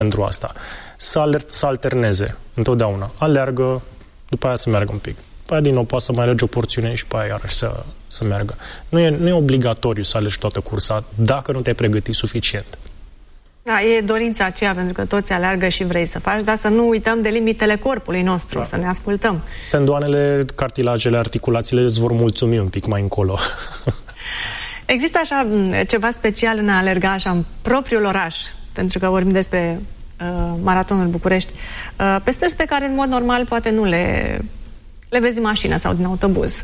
pentru asta. Să alterneze întotdeauna. Aleargă, după aia să meargă un pic. După aia din nou poate să mai alergi o porțiune și după aia iarăși să meargă. Nu e obligatoriu să alergi toată cursa dacă nu te-ai pregătit suficient. Da, e dorința aceea, pentru că toți aleargă și vrei să faci, dar să nu uităm de limitele corpului nostru, da. Să ne ascultăm. Tendoanele, cartilajele, articulațiile îți vor mulțumi un pic mai încolo. Există așa ceva special în a alerga așa în propriul oraș, pentru că vorbim despre Maratonul București, pe străzi pe care în mod normal poate nu le vezi din mașină sau din autobuz.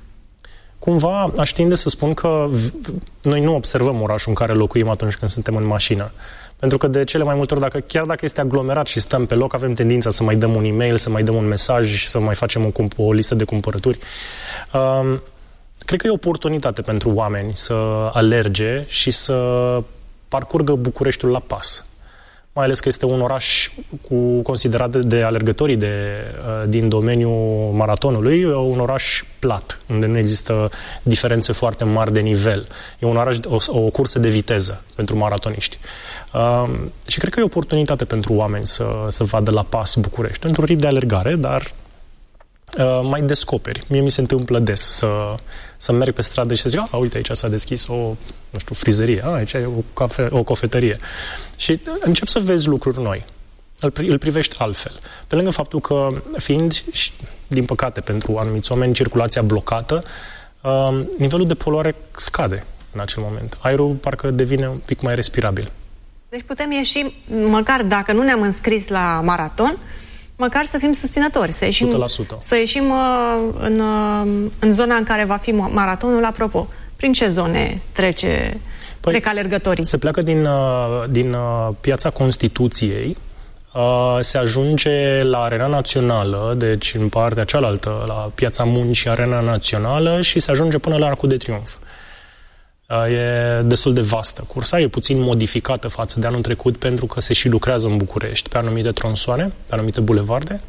Cumva aș tinde să spun că noi nu observăm orașul în care locuim atunci când suntem în mașină. Pentru că de cele mai multe ori, chiar dacă este aglomerat și stăm pe loc, avem tendința să mai dăm un e-mail, să mai dăm un mesaj și să mai facem o listă de cumpărături. Cred că e o oportunitate pentru oameni să alerge și să parcurgă Bucureștiul la pas. Mai ales că este un oraș considerat de alergătorii din domeniul maratonului, un oraș plat, unde nu există diferențe foarte mari de nivel. E un oraș, o cursă de viteză pentru maratoniști. Și cred că e o oportunitate pentru oameni să vadă la pas București. Într-un ritm de alergare, dar mai descoperi. Mie mi se întâmplă des să merg pe stradă și să zic, uite, aici s-a deschis o frizerie, aici e o cofetărie. Și încep să vezi lucruri noi. Îl privești altfel. Pe lângă faptul că, fiind, din păcate, pentru anumiți oameni, circulația blocată, nivelul de poluare scade în acel moment. Aerul parcă devine un pic mai respirabil. Deci putem ieși, măcar dacă nu ne-am înscris la maraton, măcar să fim susținători, să ieșim, 100%. Să ieșim în zona în care va fi maratonul. Apropo, prin ce zone trec alergătorii? Se pleacă din Piața Constituției, se ajunge la Arena Națională, deci în partea cealaltă, la Piața Muncii, Arena Națională, și se ajunge până la Arcul de Triunf. E destul de vastă cursa, e puțin modificată față de anul trecut pentru că se și lucrează în București pe anumite tronsoane, pe anumite bulevarde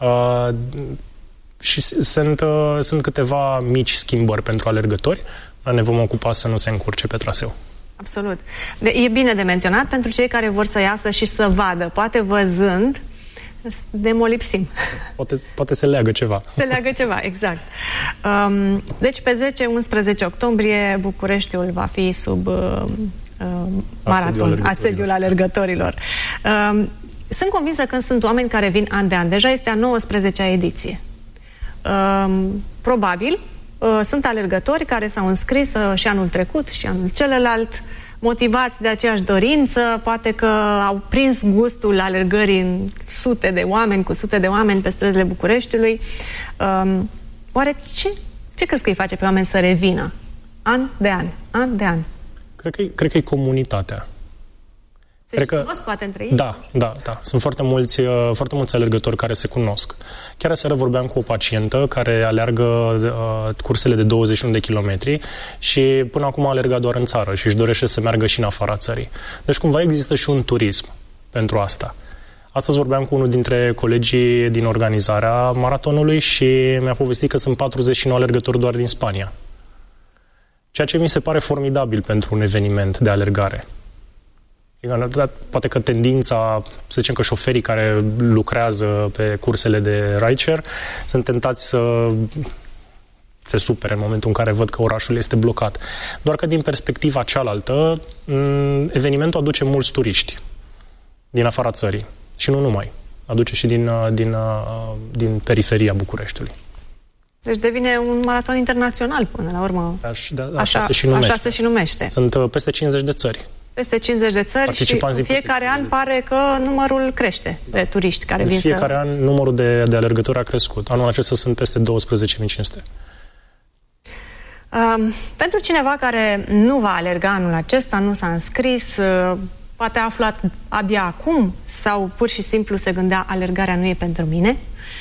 și sunt câteva mici schimbări pentru alergători, dar ne vom ocupa să nu se încurce pe traseu. Absolut. E bine de menționat pentru cei care vor să iasă și să vadă, poate văzând demolipsim. Poate se leagă ceva. Se leagă ceva, exact. Deci pe 10-11 octombrie Bucureștiul va fi sub maraton, asediul alergătorilor. Sunt convinsă că sunt oameni care vin an de an. Deja este a 19-a ediție. Probabil sunt alergători care s-au înscris și anul trecut și anul celălalt, motivați de aceeași dorință, poate că au prins gustul alergării în sute de oameni, cu sute de oameni pe străzile Bucureștiului. Oare ce crezi că îi face pe oameni să revină? An de an. Cred că e comunitatea. Se cunosc poate între ei? Da. Sunt foarte mulți alergători care se cunosc. Chiar aseară vorbeam cu o pacientă care aleargă cursele de 21 de kilometri și până acum a alergat doar în țară și își dorește să meargă și în afara țării. Deci cumva există și un turism pentru asta. Astăzi vorbeam cu unul dintre colegii din organizarea maratonului și mi-a povestit că sunt 49 alergători doar din Spania. Ceea ce mi se pare formidabil pentru un eveniment de alergare. Poate că tendința, să zicem că șoferii care lucrează pe cursele de rideshare sunt tentați să se supere în momentul în care văd că orașul este blocat. Doar că din perspectiva cealaltă, evenimentul aduce mulți turiști din afara țării. Și nu numai. Aduce și din periferia Bucureștiului. Deci devine un maraton internațional până la urmă. Așa se și numește. Sunt peste 50 de țări. Peste 50 de țări și în fiecare an pare că numărul crește de turiști care vin. În fiecare an numărul de alergători a crescut. Anul acesta sunt peste 12.500. Pentru cineva care nu va alerga anul acesta, nu s-a înscris, poate a aflat abia acum sau pur și simplu se gândea alergarea nu e pentru mine,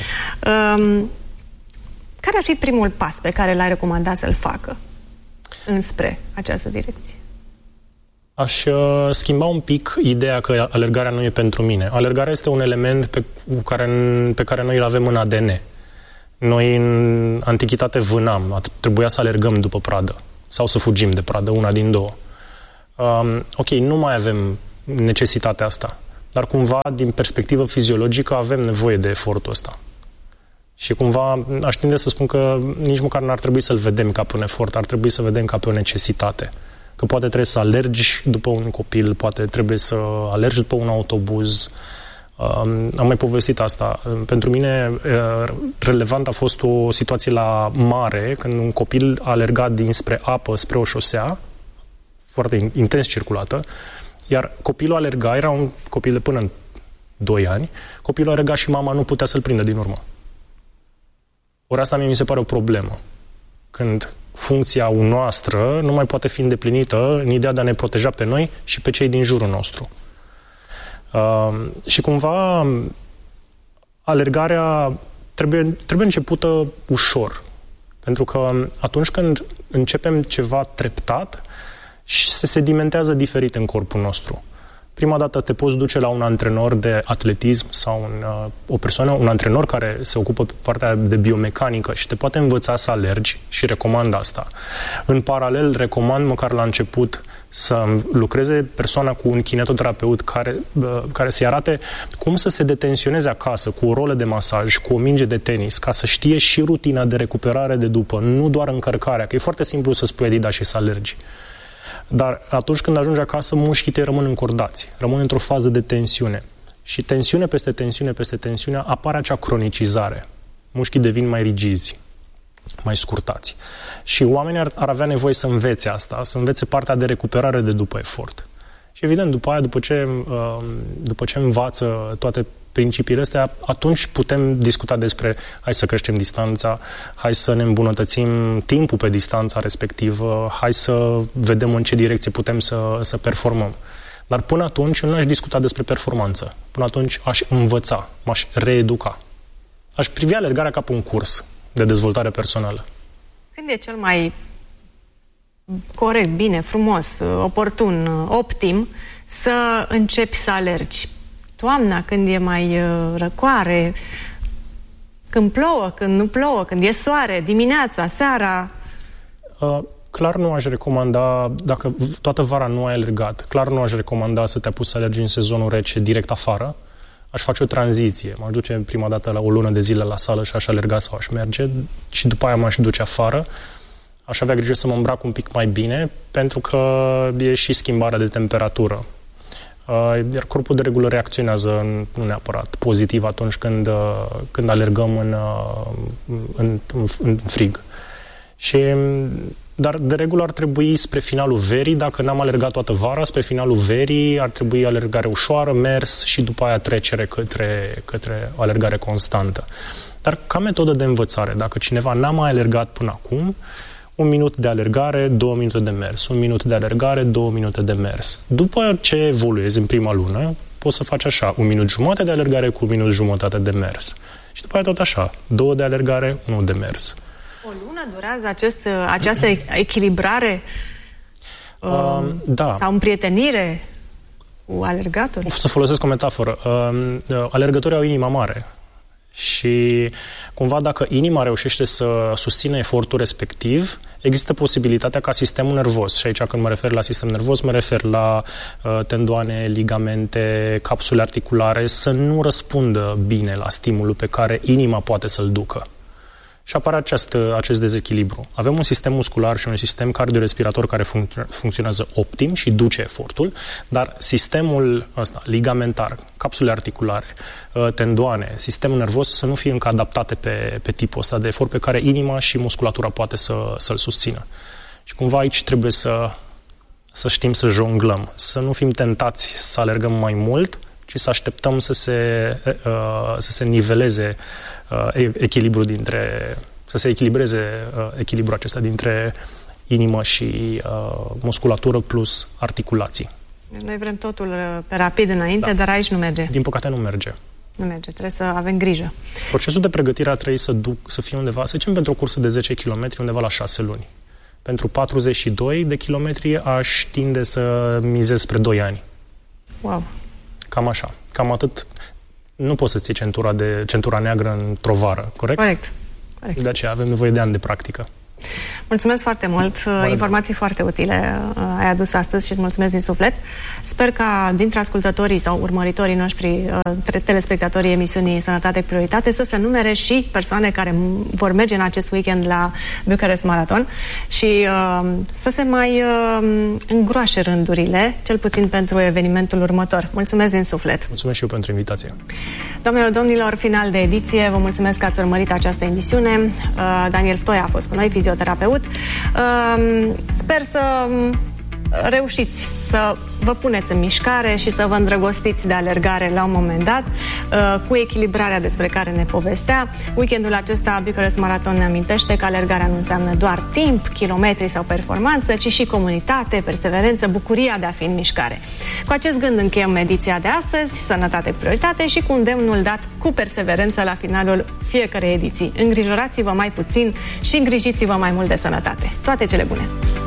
care ar fi primul pas pe care l-ai recomandat să-l facă înspre această direcție? Aș schimba un pic ideea că alergarea nu e pentru mine. Alergarea este un element pe care noi îl avem în ADN. Noi în antichitate vânam, trebuia să alergăm după pradă sau să fugim de pradă, una din două. Ok, nu mai avem necesitatea asta. dar cumva, din perspectivă fiziologică, avem nevoie de efortul ăsta. Și cumva aș tinde să spun că nici măcar n-ar trebui să-l vedem ca pe un efort, ar trebui să vedem ca pe o necesitate. Că poate trebuie să alergi după un copil, poate trebuie să alergi după un autobuz. Am mai povestit asta. Pentru mine relevant a fost o situație la mare, când un copil a alergat dinspre apă spre o șosea, foarte intens circulată, iar copilul alerga, era un copil de până în 2 ani, copilul alerga și mama nu putea să-l prindă din urmă. Ori asta mie mi se pare o problemă. Când funcția noastră nu mai poate fi îndeplinită în ideea de a ne proteja pe noi și pe cei din jurul nostru. Și cumva alergarea trebuie începută ușor. Pentru că atunci când începem ceva treptat, se sedimentează diferit în corpul nostru. Prima dată te poți duce la un antrenor de atletism sau o persoană, un antrenor care se ocupă pe partea de biomecanică și te poate învăța să alergi și recomand asta. În paralel, recomand măcar la început să lucreze persoana cu un kinetoterapeut care să-i arate cum să se detensioneze acasă cu o rolă de masaj, cu o minge de tenis, ca să știe și rutina de recuperare de după, nu doar încărcarea, că e foarte simplu să spui Adidas și să alergi. Dar atunci când ajungi acasă, mușchii tăi rămân încordați, rămân într-o fază de tensiune. Și tensiune peste tensiune peste tensiune apare acea cronicizare. Mușchii devin mai rigizi, mai scurtați. Și oamenii ar avea nevoie să învețe asta, să învețe partea de recuperare de după efort. Și evident, după aia, după ce învață toate principiile astea, atunci putem discuta despre hai să creștem distanța, hai să ne îmbunătățim timpul pe distanța respectivă, hai să vedem în ce direcție putem să performăm. Dar până atunci eu nu aș discuta despre performanță. Până atunci aș învăța, m-aș reeduca. Aș privi alergarea ca pe un curs de dezvoltare personală. Când e cel mai corect, bine, frumos, oportun, optim să începi să alergi? Toamna, când e mai răcoare, când plouă, când nu plouă, când e soare, dimineața, seara? Clar nu aș recomanda, dacă toată vara nu ai alergat, clar nu aș recomanda să te apuci să alergi în sezonul rece direct afară. Aș face o tranziție. M-aș duce prima dată la o lună de zile la sală și aș alerga sau aș merge și după aia m-aș duce afară. Aș avea grijă să mă îmbrac un pic mai bine, pentru că e și schimbarea de temperatură. Iar corpul de regulă reacționează nu neapărat pozitiv atunci când alergăm în frig. Dar de regulă ar trebui spre finalul verii, dacă n-am alergat toată vara, spre finalul verii ar trebui alergare ușoară, mers și după aia trecere către o alergare constantă. Dar ca metodă de învățare, dacă cineva n-a mai alergat până acum, 1 minut de alergare, 2 minute de mers. 1 minut de alergare, 2 minute de mers. După ce evoluezi în prima lună, poți să faci așa, 1 minut jumate de alergare cu 1 minut jumătate de mers. Și după aia tot așa, 2 de alergare, 1 de mers. O lună durează această echilibrare da. Sau împrietenire cu alergatori? Să folosesc o metaforă. Alergătorii au inima mare. Și cumva dacă inima reușește să susțină efortul respectiv, există posibilitatea ca sistemul nervos, și aici când mă refer la sistem nervos, mă refer la tendoane, ligamente, capsule articulare, să nu răspundă bine la stimulul pe care inima poate să-l ducă. Și apare acest dezechilibru. Avem un sistem muscular și un sistem cardiorespirator care funcționează optim și duce efortul, dar sistemul ăsta, ligamentar, capsule articulare, tendoane, sistemul nervos să nu fie încă adaptate pe tipul ăsta de efort pe care inima și musculatura poate să-l susțină. Și cumva aici trebuie să știm să jonglăm, să nu fim tentați să alergăm mai mult, ci să așteptăm să se niveleze echilibrul să se echilibreze echilibrul acesta dintre inimă și musculatură plus articulații. Noi vrem totul pe rapid înainte, dar aici nu merge. Din păcate nu merge. Nu merge, trebuie să avem grijă. Procesul de pregătire ar trebui să fie undeva, să zicem pentru o cursă de 10 km, undeva la 6 luni. Pentru 42 de kilometri aș tinde să mizez spre 2 ani. Wow! Cam așa. Cam atât. Nu poți să-ți iei centura neagră într-o vară, corect? Corect. De aceea avem nevoie de ani de practică. Mulțumesc foarte mult, informații foarte utile ai adus astăzi și îți mulțumesc din suflet. Sper ca dintre ascultătorii sau urmăritorii noștri, telespectatorii emisiunii Sănătate Prioritate, să se numere și persoane care vor merge în acest weekend la Bucharest Marathon și să se mai îngroașe rândurile, cel puțin pentru evenimentul următor. Mulțumesc din suflet. Mulțumesc și eu pentru invitație. Doamnelor, domnilor, final de ediție. Vă mulțumesc că ați urmărit această emisiune. Daniel Stoia a fost cu noi, fizioterapeut. Sper să reușiți să vă puneți în mișcare și să vă îndrăgostiți de alergare la un moment dat, cu echilibrarea despre care ne povestea. Weekendul acesta Bucharest Marathon ne amintește că alergarea nu înseamnă doar timp, kilometri sau performanță, ci și comunitate, perseverență, bucuria de a fi în mișcare. Cu acest gând încheiem ediția de astăzi, Sănătate Prioritate, și cu îndemnul dat cu perseverență la finalul fiecărei ediții. Îngrijorați-vă mai puțin și îngrijiți-vă mai mult de sănătate. Toate cele bune!